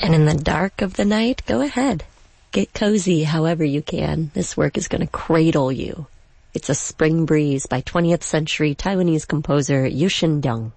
And in the dark of the night, go ahead. Get cozy however you can. This work is going to cradle you. It's a Spring Breeze by 20th century Taiwanese composer Yu Shin-dong.